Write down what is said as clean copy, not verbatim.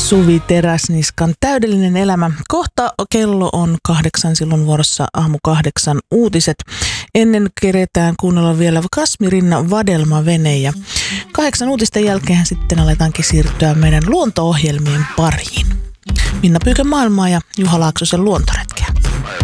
Suvi Teräsniskan täydellinen elämä. Kohta kello on 8, silloin vuorossa aamu 8 uutiset. Ennen keretään kuunnella vielä Kasmirin Vadelma-vene ja 8 uutisten jälkeen sitten aletaankin siirtyä meidän luonto-ohjelmien pariin. Minna Pyykän maailmaa ja Juha Laaksosen luontoretkeä.